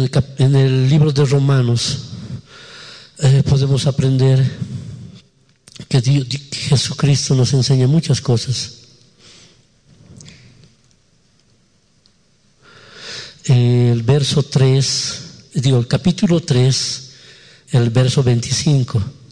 en el libro de Romanos podemos aprender que Jesucristo nos enseña muchas cosas. El capítulo 3, el verso 25.